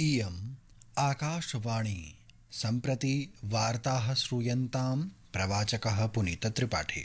इयम् आकाशवाणी सम्प्रति वार्ताः श्रूयन्तां प्रवाचकः पुनीतत्रिपाठी।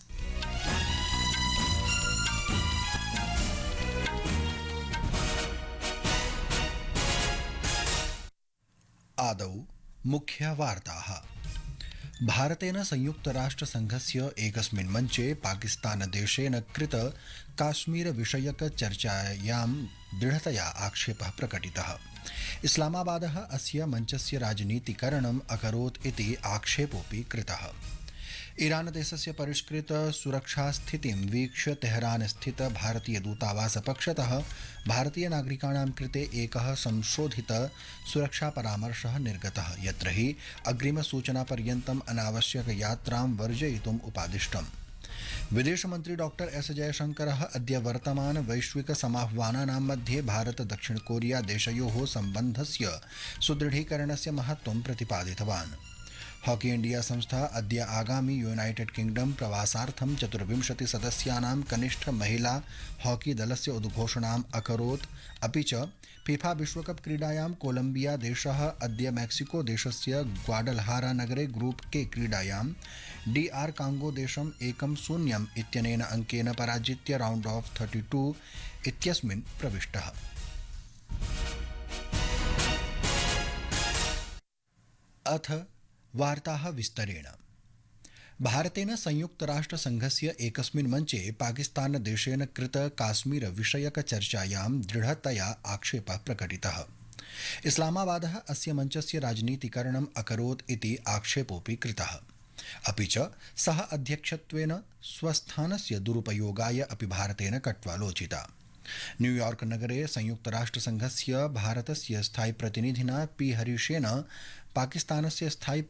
आदौ मुख्यवार्ताः। भारतेन संयुक्तराष्ट्रसङ्घस्य एकस्मिन् मञ्चे पाकिस्तानदेशेन कृत काश्मीरविषयकचर्चायां दृढतया आक्षेपः प्रकटितः। इस्लामाबादः अस्य मञ्चस्य राजनीतिकरणम् अकरोत् इति आक्षेपोऽपि कृतः। ईरानदेशस्य परिष्कृत सुरक्षास्थितिं वीक्ष्य तेहरान स्थित भारतीय दूतावासपक्षतः भारतीय नागरिकाणां कृते एकः संशोधित सुरक्षापरामर्शः निर्गतः, यत्र हि अग्रिमसूचनापर्यन्तम् अनावश्यक यात्रां वर्जयितुम् उपादिष्टम्। विदेशमन्त्री डॉक्टर एस जयशंकरः अद्य वर्तमान वैश्विक समाह्वानानां मध्ये भारत दक्षिण कोरिया देशयोः सम्बन्धस्य सुदृढीकरणस्य महत्त्वं प्रतिपादितवान्। हॉकी इंडिया संस्था अद्य आगामि यूनाइटेड किंगडम प्रवासार्थं 24 सदस्यानां कनिष्ठ महिला हॉकी दलस्य उद्घोषणाम् अकरोत्। अपि च फीफा विश्वकप क्रीडायां कोलंबिया देशः अद्य मेक्सिको देशस्य ग्वाडलहारा नगरे ग्रुप के क्रीडायां DR कांगो देशं 1-0 इत्यनेन अंकेन पराजित्य राउंड ऑफ 32 इत्यस्मिन् प्रविष्टः। अथ वार्ताः विस्तरेण। भारतेन संयुक्तराष्ट्रसङ्घस्य एकस्मिन् मञ्चे पाकिस्तानदेशेन कृत काश्मीर विषयकचर्चायां दृढतया आक्षेपः प्रकटितः। इस्लामाबादः अस्य मञ्चस्य राजनीतिकरणम् अकरोत् इति आक्षेपोऽपि कृतः। अपि च सः अध्यक्षत्वेन स्वस्थानस्य दुरुपयोगाय अपि भारतेन कट्वालोचिता। न्यूयॉर्क नगरे संयुक्तराष्ट्रसङ्घस्य भारतस्य स्थायी प्रतिनिधिना P. हरीशेन पाकिस्तानस्य स्थायी